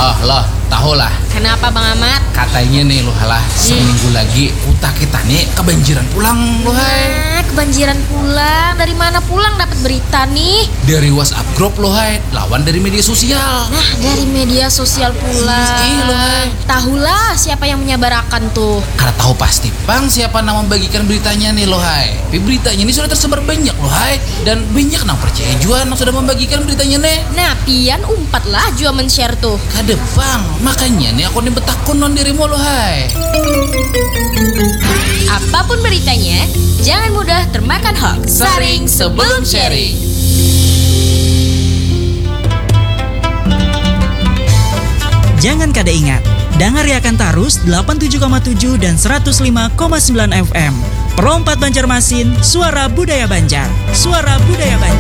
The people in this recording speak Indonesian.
Oh loh, tahu lah. Kenapa Bang Ahmad? Katanya nih loh halah, seminggu lagi utak kita nih kebanjiran pulang loh hai. Kebanjiran pulang? Dari mana pulang dapat berita nih? Dari WhatsApp grup loh hai, lawan dari media sosial. Nah, dari media sosial pula. Iya loh hai. Tahulah siapa yang menyebarkan tuh. Karena tahu pasti Bang siapa yang membagikan beritanya nih loh hai. Tapi beritanya ini sudah tersebar banyak loh hai. Dan banyak yang percaya juga yang sudah membagikan beritanya nih. Nah, pian umpat lah juga men-share tuh. Kade Bang, makanya nih aku nih betakun non dirimu loh hai. Apapun beritanya, jangan mudah termakan hoax. Saring sebelum sharing. Jangan kada ingat, dengar Yakan Tarus 87,7 dan 105,9 FM. Perompat Banjarmasin, suara budaya Banjar. Suara budaya Banjar.